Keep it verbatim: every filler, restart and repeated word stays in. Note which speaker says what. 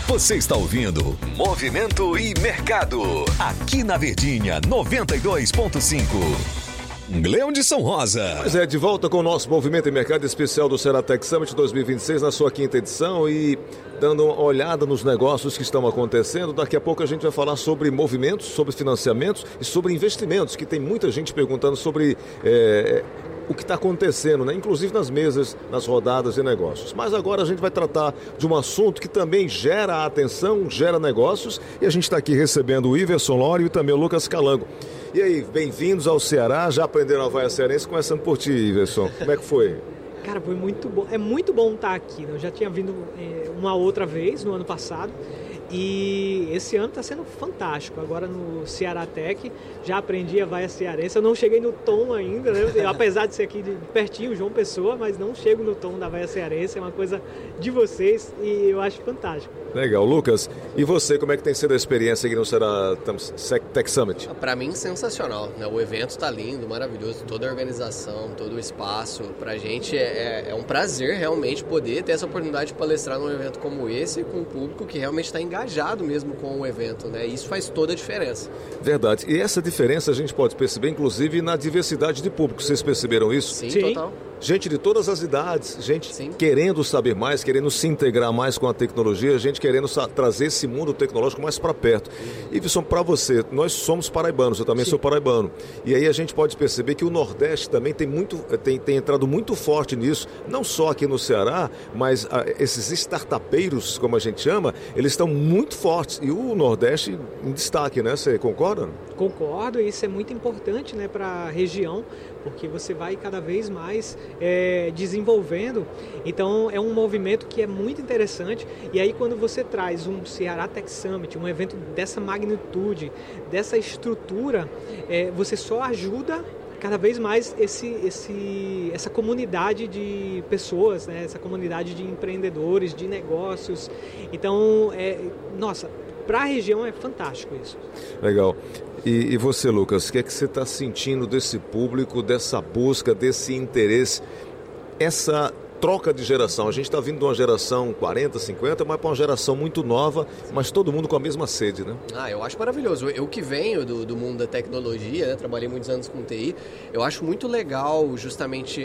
Speaker 1: Você está ouvindo Movimento e Mercado, aqui na Verdinha noventa e dois ponto cinco. Leão de São Rosa.
Speaker 2: Pois é, de volta com o nosso Movimento e Mercado especial do Ceará Tech Summit dois mil e vinte e seis, na sua quinta edição, e dando uma olhada nos negócios que estão acontecendo. Daqui a pouco a gente vai falar sobre movimentos, sobre financiamentos e sobre investimentos, que tem muita gente perguntando sobre é, o que está acontecendo, né? Inclusive nas mesas, nas rodadas de negócios. Mas agora a gente vai tratar de um assunto que também gera atenção, gera negócios, e a gente está aqui recebendo o Iverson Lório e também o Lucas Calango. E aí, bem-vindos ao Ceará, já aprenderam a vaia cearense? Começando por ti, Iverson, como é que foi?
Speaker 3: Cara, foi muito bom, é muito bom estar aqui, né? Eu já tinha vindo é, uma outra vez no ano passado, e esse ano está sendo fantástico. Agora no Ceará Tech, já aprendi a vaia cearense. Eu não cheguei no tom ainda, né? Apesar de ser aqui de pertinho, João Pessoa, mas não chego no tom da vaia cearense. É uma coisa de vocês e eu acho fantástico.
Speaker 2: Legal. Lucas, e você, como é que tem sido a experiência aqui no Ceará Tech Summit?
Speaker 4: Para mim, sensacional, né? O evento está lindo, maravilhoso, toda a organização, todo o espaço. Para a gente é, é um prazer realmente poder ter essa oportunidade de palestrar num evento como esse, com um público que realmente está engajado engajado mesmo com o evento, né? Isso faz toda a diferença.
Speaker 2: Verdade. E essa diferença a gente pode perceber, inclusive, na diversidade de público. Vocês perceberam isso?
Speaker 4: Sim, Sim. total.
Speaker 2: Gente de todas as idades, gente
Speaker 4: Sim.
Speaker 2: querendo saber mais, querendo se integrar mais com a tecnologia, gente querendo trazer esse mundo tecnológico mais para perto. E, Iverson, para você, nós somos paraibanos, eu também Sim. sou paraibano. E aí a gente pode perceber que o Nordeste também tem, muito, tem, tem entrado muito forte nisso, não só aqui no Ceará, mas a, esses startupeiros, como a gente chama, eles estão muito fortes. E o Nordeste em destaque, né? Você concorda?
Speaker 3: Concordo, e isso é muito importante, né, para a região, porque você vai cada vez mais é, desenvolvendo. Então é um movimento que é muito interessante. E aí quando você traz um Ceará Tech Summit, um evento dessa magnitude, dessa estrutura, é, você só ajuda cada vez mais esse, esse, essa comunidade de pessoas, né? Essa comunidade de empreendedores, de negócios. Então, é, nossa, para a região é fantástico isso.
Speaker 2: Legal. E, e você, Lucas, o que é que você está sentindo desse público, dessa busca, desse interesse, essa troca de geração? A gente está vindo de uma geração quarenta, cinquenta, mas para uma geração muito nova, mas todo mundo com a mesma sede, né?
Speaker 4: Ah, eu acho maravilhoso. Eu que venho do, do mundo da tecnologia, né? Trabalhei muitos anos com T I, eu acho muito legal justamente